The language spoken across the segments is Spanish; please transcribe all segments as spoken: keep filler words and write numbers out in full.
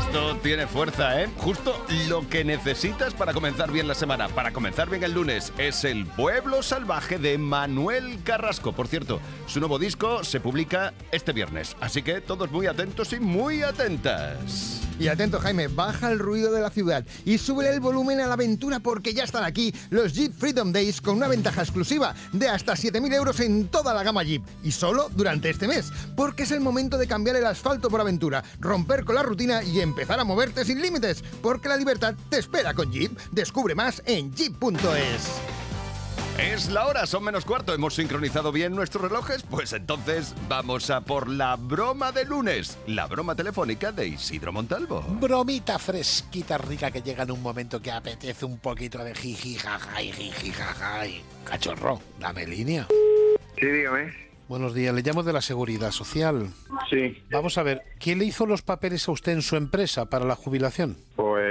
Esto tiene fuerza, ¿eh? Justo lo que necesitas para comenzar bien la semana, para comenzar bien el lunes. Es El Pueblo Salvaje de Manuel Carrasco. Por cierto, su nuevo disco se publica este viernes. Así que todos muy atentos y muy atentas. Y atento, Jaime, baja el ruido de la ciudad y súbele el volumen a la aventura porque ya están aquí los Jeep Freedom Days con una ventaja exclusiva de hasta siete mil euros en toda la gama Jeep. Y solo durante este mes, porque es el momento de cambiar el asfalto por aventura, romper con la rutina y empezar a moverte sin límites, porque la libertad te espera con Jeep. Descubre más en jeep punto es. Es la hora, son menos cuarto. ¿Hemos sincronizado bien nuestros relojes? Pues entonces vamos a por la broma de lunes. La broma telefónica de Isidro Montalvo. Bromita fresquita, rica, que llega en un momento que apetece un poquito de jiji, jaja y jiji, jaja y... Cachorro, dame línea. Sí, dígame. Buenos días, le llamo de la Seguridad Social. Sí. Vamos a ver, ¿quién le hizo los papeles a usted en su empresa para la jubilación? Pues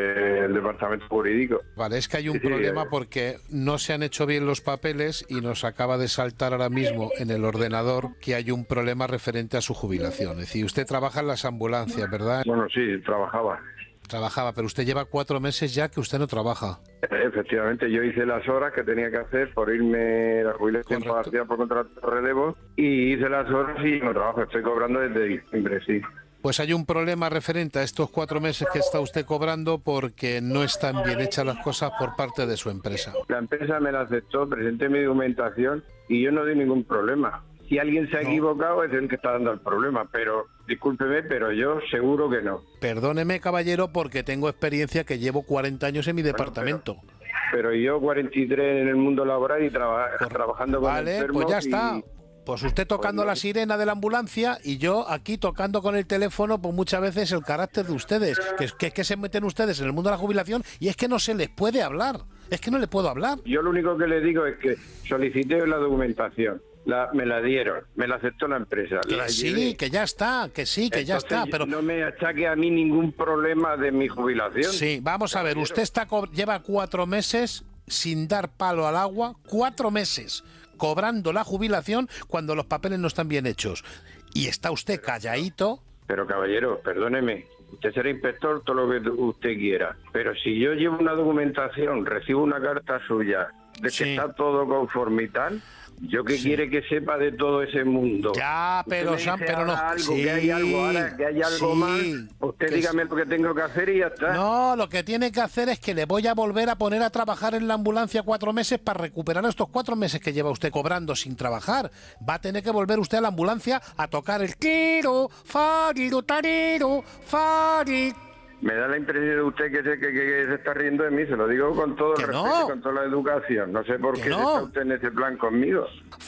el departamento jurídico. Vale, es que hay un Sí, sí, problema eh. porque no se han hecho bien los papeles y nos acaba de saltar ahora mismo en el ordenador que hay un problema referente a su jubilación. Es decir, usted trabaja en las ambulancias, ¿verdad? Bueno, sí, trabajaba. Trabajaba, pero usted lleva cuatro meses ya que usted no trabaja. Efectivamente, yo hice las horas que tenía que hacer por irme a la jubilación Correcto. parcial por contrato de relevo y hice las horas y no trabajo. Estoy cobrando desde diciembre, sí. Pues hay un problema referente a estos cuatro meses que está usted cobrando porque no están bien hechas las cosas por parte de su empresa. La empresa me la aceptó, presenté mi documentación y yo no di ningún problema. Si alguien se ha No. equivocado es el que está dando el problema, pero discúlpeme, pero yo seguro que no. Perdóneme, caballero, porque tengo experiencia que llevo cuarenta años en mi Bueno, departamento. Pero yo cuarenta y tres en el mundo laboral y traba- trabajando con Vale, enfermos pues ya y- está. Pues usted tocando Pues no. la sirena de la ambulancia y yo aquí tocando con el teléfono, pues muchas veces el carácter de ustedes, que es que, que se meten ustedes en el mundo de la jubilación y es que no se les puede hablar, es que no le puedo hablar. Yo lo único que le digo es que solicité la documentación, la, me la dieron, me la aceptó la empresa. Que la sí, llevé. que ya está, que sí, que ya Entonces, está, pero... no me achaque a mí ningún problema de mi jubilación. Sí, vamos a ver, usted está co- lleva cuatro meses sin dar palo al agua, cuatro meses cobrando la jubilación cuando los papeles no están bien hechos. Y está usted calladito. Pero caballero, perdóneme, usted será inspector todo lo que usted quiera, pero si yo llevo una documentación, recibo una carta suya de que Sí. está todo conforme y tal, ¿yo qué Sí. quiere que sepa de todo ese mundo? Ya, Usted pero me Sam, dice pero no. ahora algo, Sí, que hay algo, ahora que hay algo sí, mal, usted que dígame es- lo que tengo que hacer y ya está. No, lo que tiene que hacer es que le voy a volver a poner a trabajar en la ambulancia cuatro meses para recuperar estos cuatro meses que lleva usted cobrando sin trabajar. Va a tener que volver usted a la ambulancia a tocar el tiro, farido, tariro, fari. Me da la impresión de usted que se, que, que- que se está riendo de mí, se lo digo con todo el Que respeto no. y con toda la educación. No sé por Que qué no. está usted en ese plan conmigo.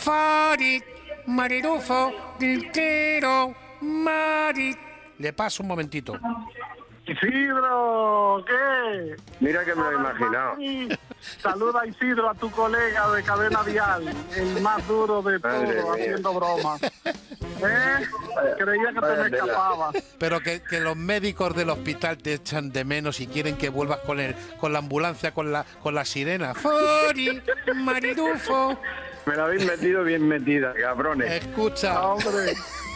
Fari, marirufo, tiro, mari. Le paso un momentito. Isidro, ¿qué? Mira que me lo he imaginado. Ay, saluda Isidro a tu colega de Cadena Dial, el más duro de Madre todos, mía. haciendo bromas. ¿Eh? Creía que te Vaya me tela. escapaba. Pero que, que los médicos del hospital te echan de menos y quieren que vuelvas con el, con la ambulancia, con la, con la sirena. Fari, marirufo. Me la habéis metido bien metida, cabrones. Escucha, Hombre,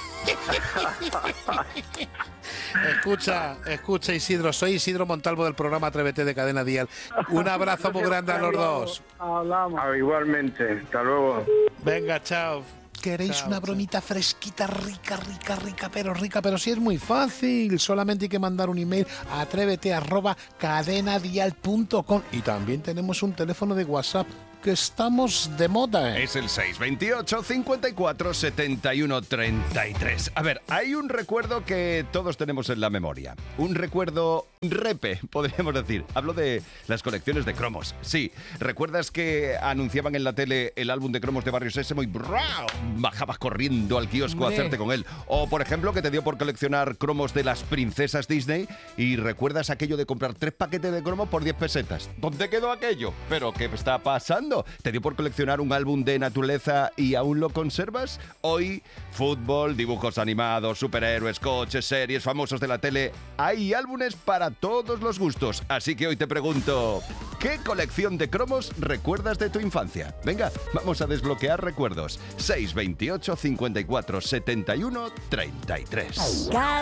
escucha, escucha, Isidro. Soy Isidro Montalvo del programa Atrévete de Cadena Dial. Un abrazo muy grande a los dos. hablamos. Ah, igualmente, hasta luego. Venga, chao. ¿Queréis Chao, una chao. bromita fresquita, rica, rica, rica, pero rica? Pero sí es muy fácil. Solamente hay que mandar un email a atrévete arroba cadenadial punto com. Y también tenemos un teléfono de WhatsApp, que estamos de moda. Es el seis veintiocho, cincuenta y cuatro, setenta y uno, treinta y tres. A ver, hay un recuerdo que todos tenemos en la memoria. Un recuerdo repe, podríamos decir. Hablo de las colecciones de cromos. Sí, ¿recuerdas que anunciaban en la tele el álbum de cromos de Barrio Sésamo y ¡brau! Bajabas corriendo al kiosco a Hombre. hacerte con él? O, por ejemplo, que te dio por coleccionar cromos de las princesas Disney y recuerdas aquello de comprar tres paquetes de cromos por diez pesetas. ¿Dónde quedó aquello? ¿Pero qué está pasando? ¿Te dio por coleccionar un álbum de naturaleza y aún lo conservas? Hoy, fútbol, dibujos animados, superhéroes, coches, series, famosos de la tele. Hay álbumes para todos los gustos. Así que hoy te pregunto, ¿qué colección de cromos recuerdas de tu infancia? Venga, vamos a desbloquear recuerdos. seis veintiocho, cincuenta y cuatro, setenta y uno, treinta y tres.